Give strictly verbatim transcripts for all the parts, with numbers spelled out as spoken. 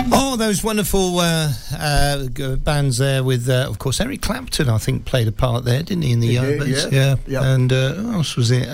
Oh, those wonderful uh, uh, bands there with, uh, of course, Eric Clapton, I think, played a part there, didn't he, in the He Yardbirds? did, yeah. yeah. Yep. And uh, who else was it?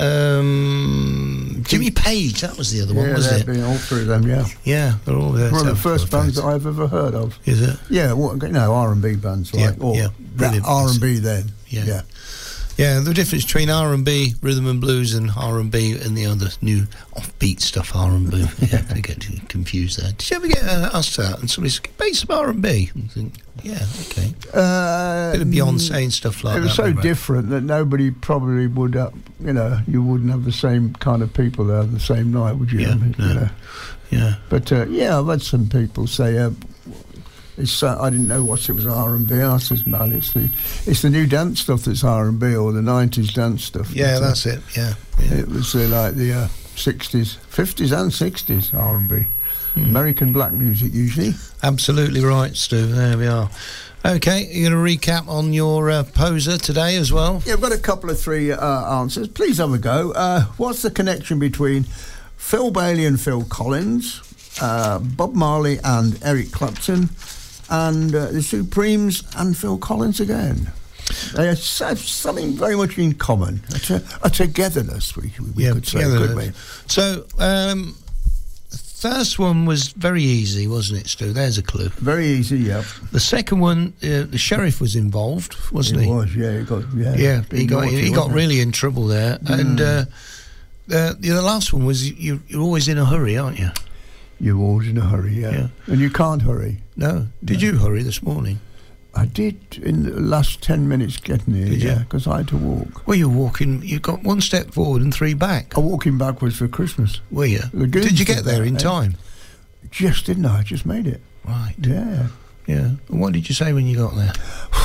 Um, Jimmy Page, that was the other one, yeah, was it? Been all three of them, yeah. Yeah, they're all there. One of the first bands that I've ever heard of. Is it? Yeah, what, you know, R and B bands, like, Yeah, or yeah, brilliant. R and B then. Yeah. yeah. Yeah, the difference between R and B, rhythm and blues, and R and B and the other new offbeat stuff, R and B. Yeah, I get confused there. Did you ever get uh, asked that and somebody said, play some R and B? And think, yeah, okay. Uh, Bit of Beyonce and stuff like that. It was that, so maybe. different that nobody probably would, uh, you know, you wouldn't have the same kind of people there the same night, would you? Yeah, I mean, no. you know? Yeah. But, uh, yeah, I've had some people say, uh, It's, uh, I didn't know what it was R and B. I says, man, it's the it's the new dance stuff that's R and B, or the nineties dance stuff. Yeah, but, uh, that's it. Yeah, yeah. It was uh, like the uh, sixties, fifties, and sixties R and B. Mm. American black music usually. Absolutely right, Stu. There we are. Okay, you're going to recap on your uh, poser today as well. Yeah, I've got a couple of three uh, answers. Please have a go. Uh, what's the connection between Phil Bailey and Phil Collins, uh, Bob Marley and Eric Clapton, and uh, the Supremes and Phil Collins again? They have something very much in common, a, to, a togetherness, we, we yeah, could say, couldn't we? So, um, the first one was very easy, wasn't it, Stu? There's a clue. Very easy, yeah. The second one, uh, the sheriff was involved, wasn't he? He was, yeah. He got, yeah, yeah, he got, naughty, he got wasn't really in trouble there. Mm. And uh, uh, the last one was you, you're always in a hurry, aren't you? You're always in a hurry, yeah. yeah. And you can't hurry. No. Did no. you hurry this morning? I did in the last ten minutes getting here, did yeah, because I had to walk. Well, you're walking, you got one step forward and three back. I'm walking backwards for Christmas. Were you? Did you get there in time? Just didn't I? I just made it. Right. Yeah. Yeah. And what did you say when you got there?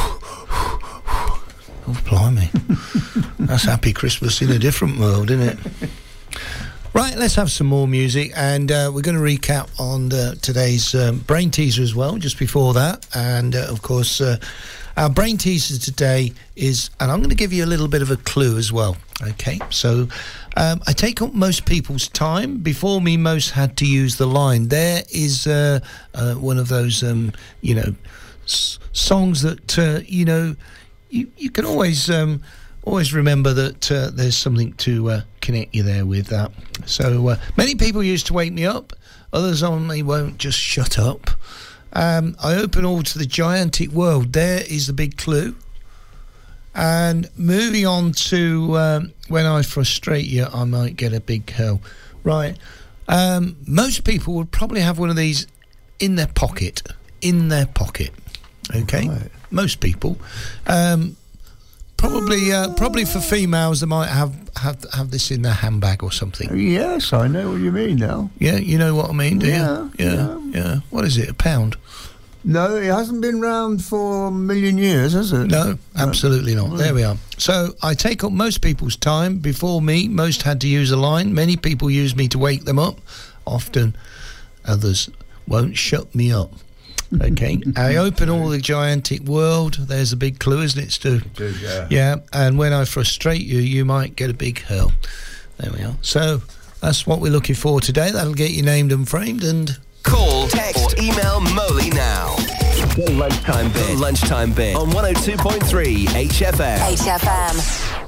Oh, blimey. That's Happy Christmas in a different world, isn't it? Right, let's have some more music, and uh, we're going to recap on uh, today's um, Brain Teaser as well, just before that. And, uh, of course, uh, our Brain Teaser today is, and I'm going to give you a little bit of a clue as well, okay? So, um, I take up most people's time. Before me, most had to use the line. There is uh, uh, one of those, um, you know, s- songs that, uh, you know, you, you can always... Um, Always remember that uh, there's something to uh, connect you there with that. So uh, many people used to wake me up. Others on me won't just shut up. Um, I open all to the gigantic world. There is the big clue. And moving on to um, when I frustrate you, I might get a big hell. Right. Um, most people would probably have one of these in their pocket. In their pocket. Okay? Right. Most people. Um Probably, uh, probably for females, they might have, have have this in their handbag or something. Yes, I know what you mean now. Yeah, you know what I mean, do yeah, you? Yeah, yeah, yeah. What is it, a pound? No, it hasn't been round for a million years, has it? No, absolutely not. There we are. So I take up most people's time. Before me, most had to use a line. Many people use me to wake them up. Often, others won't shut me up. Okay, I open all the gigantic world. There's a big clue, isn't it, Stu? It is, yeah. Yeah, and when I frustrate you, you might get a big hell. There we are. So that's what we're looking for today. That'll get you named and framed. And call, text, or email Moley now. The lunchtime bit. The lunchtime bit on one oh two point three H F M. H F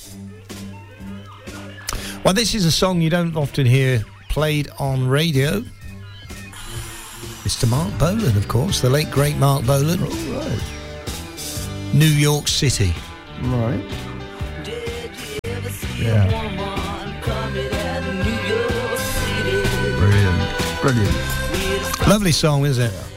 M. Well, this is a song you don't often hear played on radio. Mister Mark Bolan, of course, the late, great Mark Bolan. Oh, right. New York City. Right. Yeah. Brilliant. Brilliant. Lovely song, isn't it?